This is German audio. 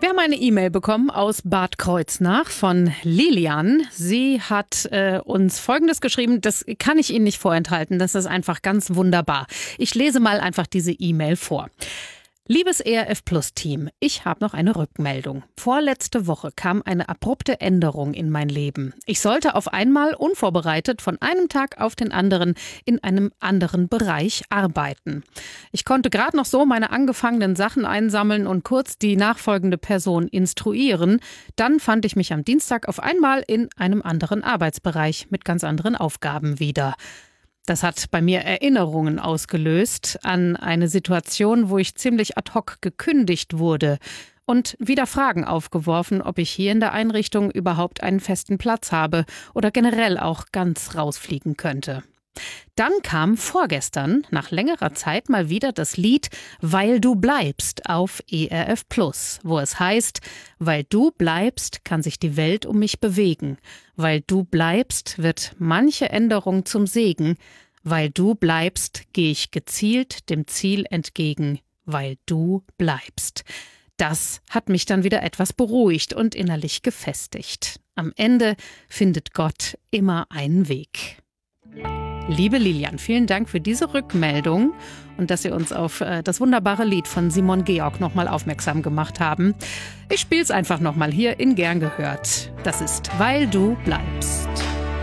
Wir haben eine E-Mail bekommen aus Bad Kreuznach von Lilian. Sie hat uns Folgendes geschrieben, das kann ich Ihnen nicht vorenthalten, das ist einfach ganz wunderbar. Ich lese mal einfach diese E-Mail vor. Liebes ERF-Plus-Team, ich habe noch eine Rückmeldung. Vorletzte Woche kam eine abrupte Änderung in mein Leben. Ich sollte auf einmal unvorbereitet von einem Tag auf den anderen in einem anderen Bereich arbeiten. Ich konnte gerade noch so meine angefangenen Sachen einsammeln und kurz die nachfolgende Person instruieren. Dann fand ich mich am Dienstag auf einmal in einem anderen Arbeitsbereich mit ganz anderen Aufgaben wieder. Das hat bei mir Erinnerungen ausgelöst an eine Situation, wo ich ziemlich ad hoc gekündigt wurde und wieder Fragen aufgeworfen, ob ich hier in der Einrichtung überhaupt einen festen Platz habe oder generell auch ganz rausfliegen könnte. Dann kam vorgestern nach längerer Zeit mal wieder das Lied »Weil du bleibst« auf ERF+, wo es heißt, weil du bleibst, kann sich die Welt um mich bewegen. Weil du bleibst, wird manche Änderung zum Segen. Weil du bleibst, gehe ich gezielt dem Ziel entgegen. Weil du bleibst. Das hat mich dann wieder etwas beruhigt und innerlich gefestigt. Am Ende findet Gott immer einen Weg. Liebe Lilian, vielen Dank für diese Rückmeldung und dass Sie uns auf das wunderbare Lied von Simon Georg nochmal aufmerksam gemacht haben. Ich spiele es einfach nochmal hier in Gern gehört. Das ist »Weil du bleibst«.